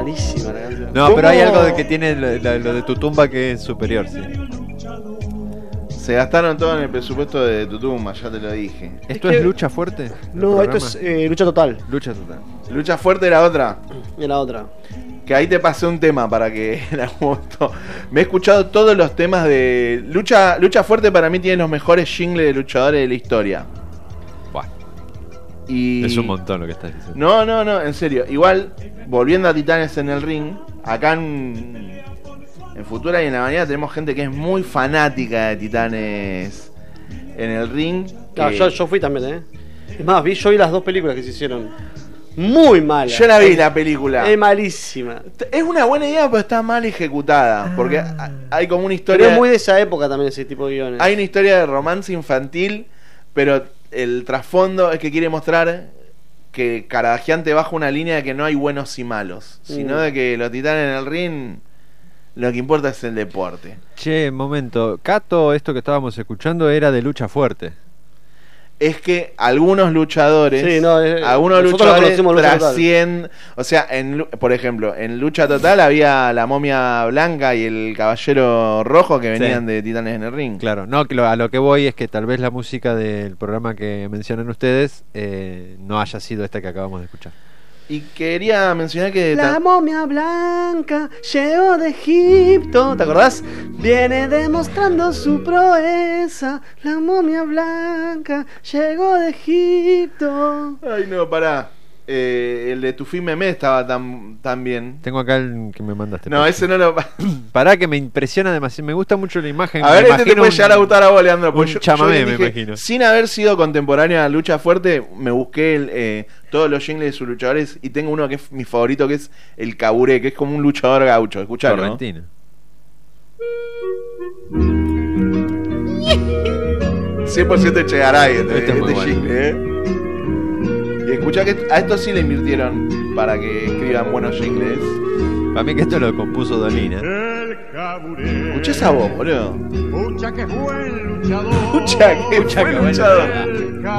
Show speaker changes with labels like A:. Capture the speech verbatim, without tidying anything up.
A: malísima la canción.
B: No,
C: ¿Cómo?
B: pero hay algo de que tiene lo, lo- lo de tu tumba que es superior, sí.
C: Se gastaron todo en el presupuesto de tu tumba, ya te lo dije.
B: ¿Esto
A: Es
B: es,
A: que-
B: lucha fuerte? ¿El
A: No, esto
B: programa?
A: es eh, lucha total.
B: Lucha total.
C: Lucha fuerte era otra.
A: Y la otra.
C: Que ahí te pasé un tema para que en algún momento. Me he escuchado todos los temas de. Lucha, lucha fuerte para mí tiene los mejores jingles de luchadores de la historia.
B: Buah,
C: Y...
B: es un montón lo que estás diciendo.
C: No, no, no, en serio. Igual, volviendo a Titanes en el ring, acá en, en Futura y en la mañana tenemos gente que es muy fanática de Titanes en el ring.
A: Claro,
C: que-
A: yo, yo fui también, ¿eh? Es más, vi, yo vi las dos películas que se hicieron. Muy malas.
C: Yo la vi la película.
A: Es malísima.
C: Es una buena idea, pero está mal ejecutada. Porque ha- hay como una
A: Pero
C: historia.
A: es muy de esa época también ese tipo de guiones.
C: Hay una historia de romance infantil, pero el trasfondo es que quiere mostrar que Caradagian te baja una línea de que no hay buenos y malos, sino
A: Mm.
C: de que los titanes en el ring, lo que importa es el deporte.
B: Che, momento. Cato, esto que estábamos escuchando era de lucha fuerte.
C: Es que algunos luchadores,
A: Sí, no, es-
C: algunos
A: nosotros lo
C: luchadores
A: conocimos Lucha Total.
C: trascienden, o sea, en, lu- por ejemplo, en Lucha Total había la momia blanca y el caballero rojo que venían
B: Sí.
C: de Titanes en el ring.
B: Claro, no, que lo- a lo que voy es que tal vez la música del programa que mencionan ustedes eh, no haya sido esta que acabamos de escuchar.
C: Y quería mencionar que
A: La
C: ta-
A: momia blanca llegó de Egipto. ¿Te acordás? Viene demostrando su proeza. La momia blanca llegó de Egipto.
C: Ay, no, pará. Eh, el de Tu Fin Meme estaba tan, tan bien.
B: Tengo acá el que me mandaste.
C: No, ese no lo.
B: Pará que me impresiona demasiado. Me gusta mucho la imagen.
C: A ver,
B: me
C: este te
B: imagino
C: puede
B: un-
C: llegar a gustar a vos, Leandro. porque
B: un
C: yo-
B: chamamé,
C: yo
B: me
C: dije,
B: imagino.
C: Sin haber sido contemporáneo a la lucha fuerte, me busqué el, eh, todos los jingles de sus luchadores y tengo uno que es mi favorito, que es el Caburé, que es como un luchador gaucho. Escuchalo, ¿no?
B: Correntino.
C: cien por ciento Chegaray este,
B: Este es muy
C: este
B: bueno.
C: jingle, ¿eh? Y escuchá que a esto sí le invirtieron para que escriban buenos jingles.
B: Para mí que esto lo compuso Dolina.
D: El Caburé.
C: Escuchá esa voz, boludo.
D: Pucha que fue el luchador.
C: Escucha que
B: Escucha
C: fue
B: que bueno.
C: luchador.
D: El